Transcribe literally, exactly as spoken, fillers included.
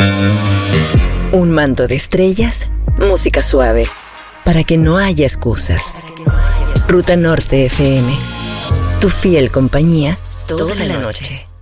Un manto de estrellas, música suave, para que no haya excusas. Ruta Norte F M, tu fiel compañía toda la noche.